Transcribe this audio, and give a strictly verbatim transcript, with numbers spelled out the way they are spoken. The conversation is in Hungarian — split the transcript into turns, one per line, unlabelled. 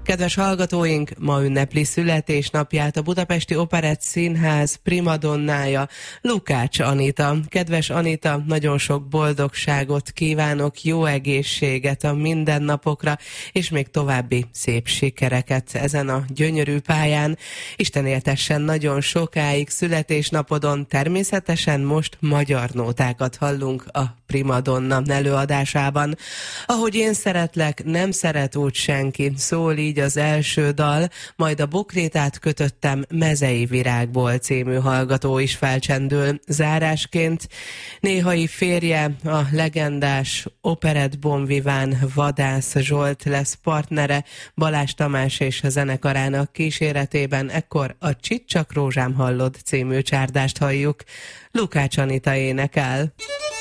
Kedves hallgatóink, ma ünnepli születésnapját a Budapesti Operett Színház primadonnája, Lukács Anita. Kedves Anita, nagyon sok boldogságot kívánok, jó egészséget a mindennapokra, és még további szép sikereket ezen a gyönyörű pályán. Isten éltessen nagyon sokáig születésnapodon, természetesen most magyar nótákat hallunk a primadonna előadásában. Ahogy én szeretlek, nem szeret úgy senki, szól így az első dal, majd a Bokrétát kötöttem Mezei virágból című hallgató is felcsendül. Zárásként néhai férje, a legendás operett bonviván Vadász Zsolt lesz partnere Balázs Tamás és a zenekarának kíséretében. Ekkor a Csicsak rózsám hallod című csárdást halljuk. Lukács Anita énekel.